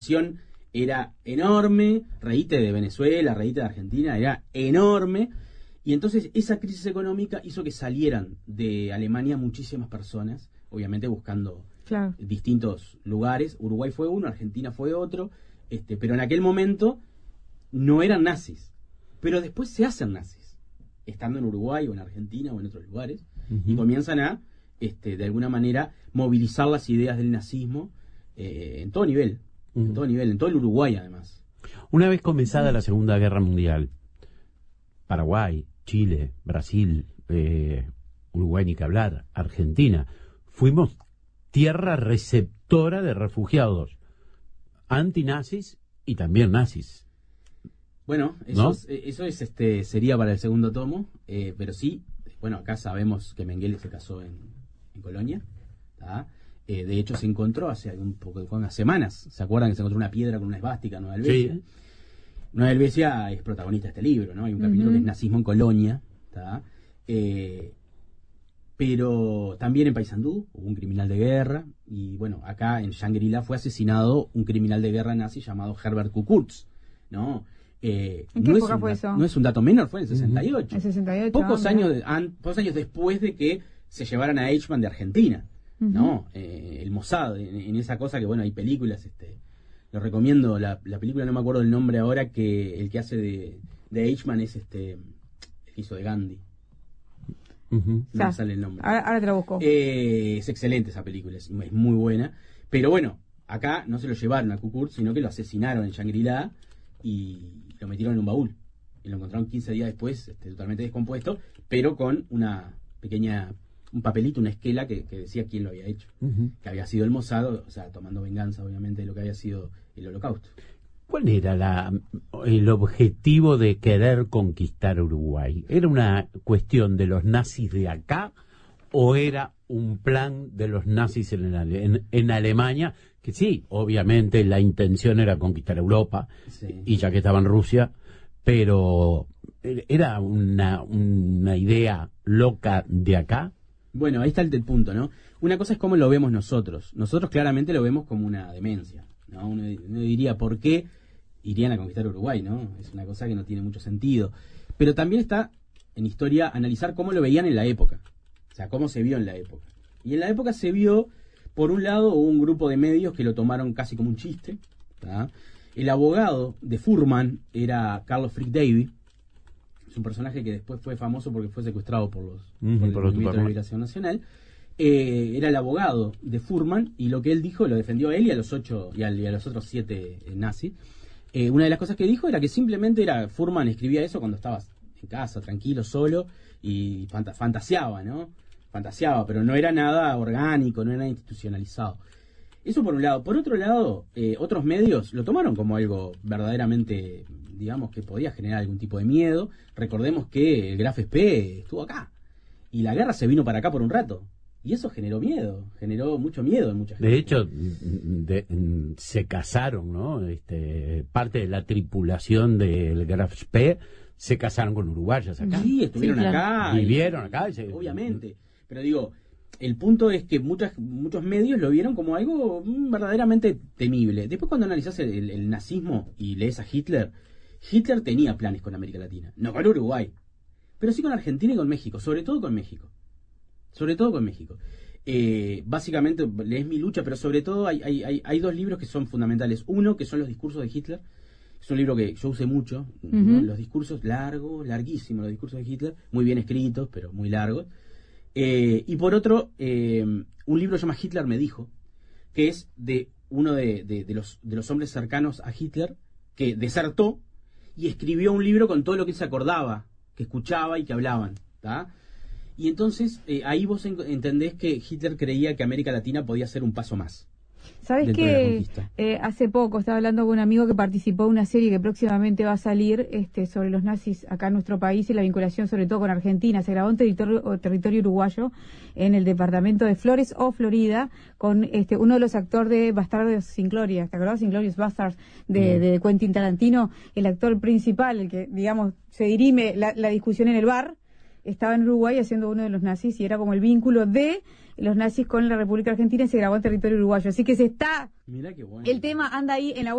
era enorme, reíte de Venezuela, reíte de Argentina, era enorme, y entonces esa crisis económica hizo que salieran de Alemania muchísimas personas, obviamente buscando distintos lugares. Uruguay fue uno, Argentina fue otro, pero en aquel momento no eran nazis, pero después se hacen nazis, estando en Uruguay o en Argentina o en otros lugares, y comienzan a, de alguna manera, movilizar las ideas del nazismo en todo nivel. En todo nivel, en todo el Uruguay además. Una vez comenzada la Segunda Guerra Mundial, Paraguay, Chile, Brasil, Uruguay ni que hablar, Argentina, fuimos tierra receptora de refugiados antinazis y también nazis. Bueno, eso sería para el segundo tomo, pero sí, bueno, acá sabemos que Mengele se casó en Colonia, ¿tá? De hecho se encontró hace unas semanas, ¿se acuerdan que se encontró una piedra con una esvástica, Nueva Helvecia? Sí. Nueva Helvecia es protagonista de este libro, ¿no? Hay un capítulo que es Nazismo en Colonia, ¿tá? Pero también en Paysandú hubo un criminal de guerra, y bueno, acá en Shangri-La fue asesinado un criminal de guerra nazi llamado Herbert Kukutz, ¿no? ¿En qué época fue eso? No es un dato menor, fue en el 68. El 68. Pocos años después de que se llevaran a Eichmann de Argentina, ¿no? El Mossad, en esa cosa que, bueno, hay películas, lo recomiendo, la película no me acuerdo el nombre ahora, que el que hace de Eichmann es el que hizo de Gandhi. No me sale el nombre. Ahora te lo busco. Es excelente esa película, es muy buena. Pero bueno, acá no se lo llevaron a Kukurt, sino que lo asesinaron en Shangri-La y lo metieron en un baúl. Y lo encontraron 15 días después, totalmente descompuesto, pero con un papelito, una esquela que decía quién lo había hecho. Que había sido el Mossad, o sea, tomando venganza, obviamente, de lo que había sido el Holocausto. ¿Cuál era el objetivo de querer conquistar Uruguay? ¿Era una cuestión de los nazis de acá o era un plan de los nazis en Alemania? Que sí, obviamente la intención era conquistar Europa, y ya que estaba en Rusia, pero ¿era una idea loca de acá? Bueno, ahí está el punto, ¿no? Una cosa es cómo lo vemos nosotros. Nosotros claramente lo vemos como una demencia, ¿no? Uno diría, ¿por qué irían a conquistar Uruguay, no? Es una cosa que no tiene mucho sentido. Pero también está en historia analizar cómo lo veían en la época. O sea, cómo se vio en la época. Y en la época se vio, por un lado, hubo un grupo de medios que lo tomaron casi como un chiste, ¿tá? El abogado de Fuhrmann era Carlos Frick Davy. Es un personaje que después fue famoso porque fue secuestrado por el Movimiento de Liberación Nacional. Era el abogado de Fuhrmann, y lo que él dijo lo defendió a él y a los otros 7 nazis. Una de las cosas que dijo era que simplemente Fuhrmann escribía eso cuando estabas en casa, tranquilo, solo, y fantaseaba, ¿no? Fantaseaba, pero no era nada orgánico, no era institucionalizado. Eso por un lado. Por otro lado, otros medios lo tomaron como algo verdaderamente, digamos, que podía generar algún tipo de miedo. Recordemos que el Graf Spee estuvo acá, y la guerra se vino para acá por un rato. Y eso generó mucho miedo en mucha gente. De hecho, se casaron, ¿no? Parte de la tripulación del Graf Spee se casaron con uruguayos acá. Sí, estuvieron acá. Vivieron acá. Obviamente. Pero digo, el punto es que muchos medios lo vieron como algo verdaderamente temible. Después, cuando analizás el nazismo y lees a Hitler tenía planes con América Latina. No con Uruguay, pero sí con Argentina y con México. Sobre todo con México. Básicamente lees Mi lucha, pero sobre todo hay 2 libros que son fundamentales. Uno, que son los discursos de Hitler. Es un libro que yo usé mucho, ¿no? Los discursos larguísimos, los discursos de Hitler, muy bien escritos, pero muy largos. Y por otro, un libro se llama Hitler me dijo, que es de uno de los hombres cercanos a Hitler, que desertó y escribió un libro con todo lo que él se acordaba, que escuchaba y que hablaban, ¿tá? Y entonces ahí vos entendés que Hitler creía que América Latina podía ser un paso más. ¿Sabes qué? Hace poco estaba hablando con un amigo que participó de una serie que próximamente va a salir sobre los nazis acá en nuestro país y la vinculación sobre todo con Argentina. Se grabó en territorio uruguayo, en el departamento de Flores o Florida, con uno de los actores de Bastardos sin Gloria. ¿Te acordás? Inglourious Basterds de Quentin Tarantino, el actor principal, el que, digamos, se dirime la discusión en el bar. Estaba en Uruguay haciendo uno de los nazis y era como el vínculo de los nazis con la República Argentina, y se grabó en territorio uruguayo. Así que Mirá qué bueno. el tema anda ahí en la